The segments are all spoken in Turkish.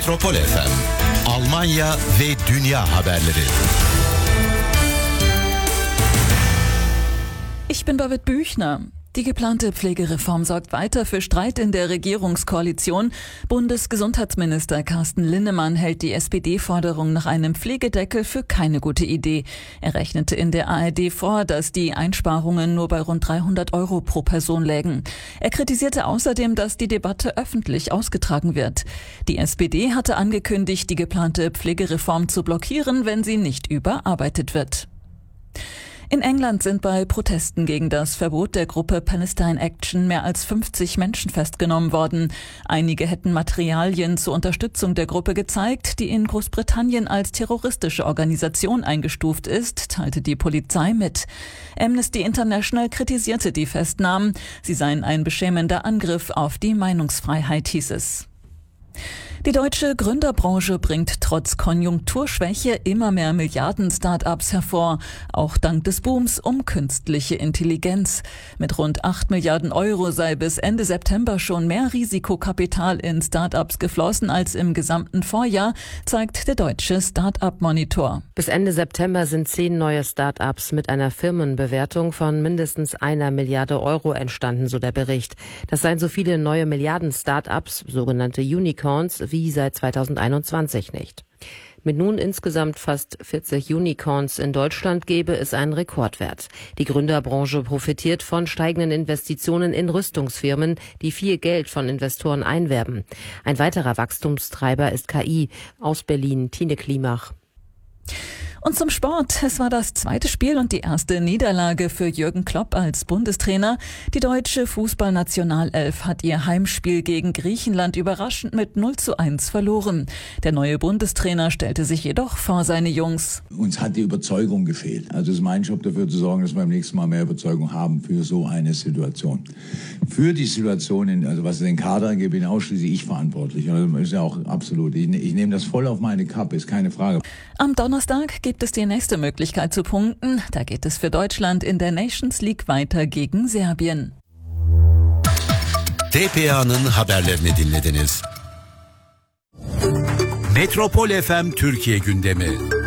Metropol FM, Almanya ve dünya haberleri. Ich bin David Büchner. Die geplante Pflegereform sorgt weiter für Streit in der Regierungskoalition. Bundesgesundheitsminister Carsten Linnemann hält die SPD-Forderung nach einem Pflegedeckel für keine gute Idee. Er rechnete in der ARD vor, dass die Einsparungen nur bei rund 300 € pro Person lägen. Er kritisierte außerdem, dass die Debatte öffentlich ausgetragen wird. Die SPD hatte angekündigt, die geplante Pflegereform zu blockieren, wenn sie nicht überarbeitet wird. In England sind bei Protesten gegen das Verbot der Gruppe Palestine Action mehr als 50 Menschen festgenommen worden. Einige hätten Materialien zur Unterstützung der Gruppe gezeigt, die in Großbritannien als terroristische Organisation eingestuft ist, teilte die Polizei mit. Amnesty International kritisierte die Festnahmen. Sie seien ein beschämender Angriff auf die Meinungsfreiheit, hieß es. Die deutsche Gründerbranche bringt trotz Konjunkturschwäche immer mehr Milliarden-Start-ups hervor, auch dank des Booms um künstliche Intelligenz. Mit rund 8 Milliarden € sei bis Ende September schon mehr Risikokapital in Start-ups geflossen als im gesamten Vorjahr, zeigt der deutsche Start-up-Monitor. Bis Ende September sind 10 neue Start-ups mit einer Firmenbewertung von mindestens 1 Milliarde € entstanden, so der Bericht. Das seien so viele neue Milliarden-Start-ups, sogenannte Unicorns, wie seit 2021 nicht. Mit nun insgesamt fast 40 Unicorns in Deutschland gäbe es einen Rekordwert. Die Gründerbranche profitiert von steigenden Investitionen in Rüstungsfirmen, die viel Geld von Investoren einwerben. Ein weiterer Wachstumstreiber ist KI. Aus Berlin, Tine Klimach. Und zum Sport. Es war das zweite Spiel und die erste Niederlage für Jürgen Klopp als Bundestrainer. Die deutsche Fußballnationalelf hat ihr Heimspiel gegen Griechenland überraschend mit 0:1 verloren. Der neue Bundestrainer stellte sich jedoch vor seine Jungs. Uns hat die Überzeugung gefehlt. Also es ist mein Job, dafür zu sorgen, dass wir beim nächsten Mal mehr Überzeugung haben für so eine Situation. Für die Situation, also was den Kader angeht, bin ausschließlich ich verantwortlich. Also ist ja auch absolut. Ich nehme das voll auf meine Kappe, ist keine Frage. Am Donnerstag gibt es die nächste Möglichkeit zu punkten. Da geht es für Deutschland in der Nations League weiter gegen Serbien. DPA'nın haberlerini dinlediniz. Metropol FM Türkiye gündemi.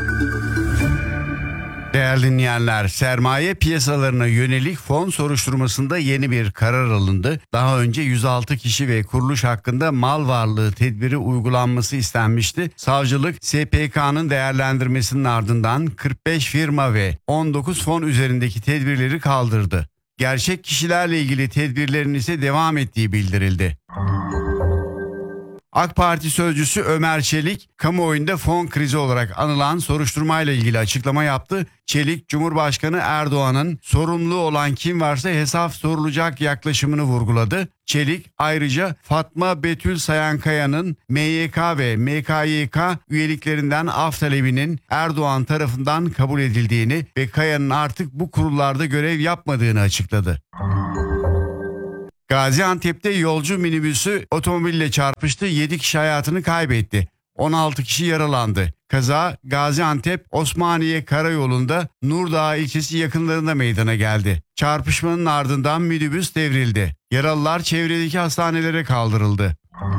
Değerli dinleyenler, sermaye piyasalarına yönelik fon soruşturmasında yeni bir karar alındı. Daha önce 106 kişi ve kuruluş hakkında mal varlığı tedbiri uygulanması istenmişti. Savcılık SPK'nın değerlendirmesinin ardından 45 firma ve 19 fon üzerindeki tedbirleri kaldırdı. Gerçek kişilerle ilgili tedbirlerin ise devam ettiği bildirildi. AK Parti sözcüsü Ömer Çelik, kamuoyunda fon krizi olarak anılan soruşturmayla ilgili açıklama yaptı. Çelik, Cumhurbaşkanı Erdoğan'ın sorumlu olan kim varsa hesap sorulacak yaklaşımını vurguladı. Çelik ayrıca Fatma Betül Sayankaya'nın MYK ve MKYK üyeliklerinden af talebinin Erdoğan tarafından kabul edildiğini ve Kaya'nın artık bu kurullarda görev yapmadığını açıkladı. Gaziantep'te yolcu minibüsü otomobille çarpıştı, 7 kişi hayatını kaybetti. 16 kişi yaralandı. Kaza Gaziantep Osmaniye Karayolu'nda Nurdağ ilçesi yakınlarında meydana geldi. Çarpışmanın ardından minibüs devrildi. Yaralılar çevredeki hastanelere kaldırıldı.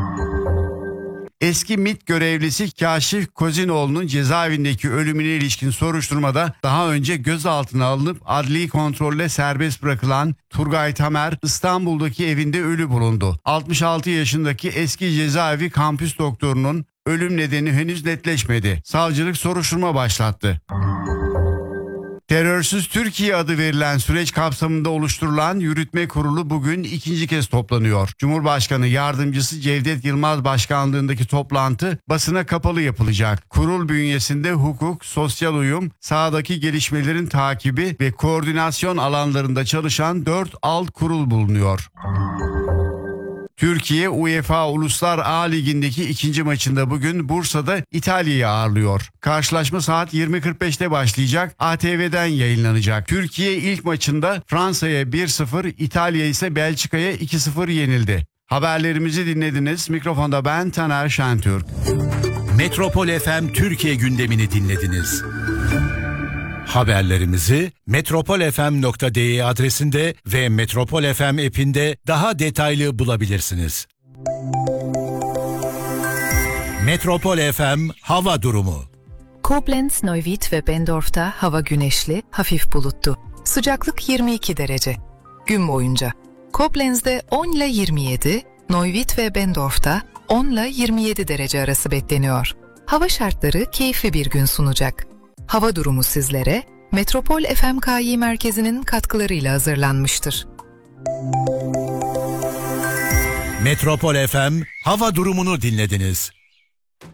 Eski MİT görevlisi Kaşif Kozinoğlu'nun cezaevindeki ölümüne ilişkin soruşturmada daha önce gözaltına alınıp adli kontrolle serbest bırakılan Turgay Tamer İstanbul'daki evinde ölü bulundu. 66 yaşındaki eski cezaevi kampüs doktorunun ölüm nedeni henüz netleşmedi. Savcılık soruşturma başlattı. Terörsüz Türkiye adı verilen süreç kapsamında oluşturulan yürütme kurulu bugün ikinci kez toplanıyor. Cumhurbaşkanı Yardımcısı Cevdet Yılmaz başkanlığındaki toplantı basına kapalı yapılacak. Kurul bünyesinde hukuk, sosyal uyum, sahadaki gelişmelerin takibi ve koordinasyon alanlarında çalışan 4 alt kurul bulunuyor. Türkiye UEFA Uluslar A Ligi'ndeki ikinci maçında bugün Bursa'da İtalya'yı ağırlıyor. Karşılaşma saat 20.45'te başlayacak, ATV'den yayınlanacak. Türkiye ilk maçında Fransa'ya 1-0, İtalya ise Belçika'ya 2-0 yenildi. Haberlerimizi dinlediniz. Mikrofonda ben Taner Şentürk. Metropol FM Türkiye gündemini dinlediniz. Haberlerimizi metropolfm.de adresinde ve Metropol FM app'inde daha detaylı bulabilirsiniz. Metropol FM hava durumu. Koblenz, Neuwied ve Bendorf'ta hava güneşli, hafif bulutlu. Sıcaklık 22 derece. Gün boyunca Koblenz'de 10 ile 27, Neuwied ve Bendorf'ta 10 ile 27 derece arası bekleniyor. Hava şartları keyifli bir gün sunacak. Hava durumu sizlere Metropol FMKİ merkezinin katkılarıyla hazırlanmıştır. Metropol FM hava durumunu dinlediniz.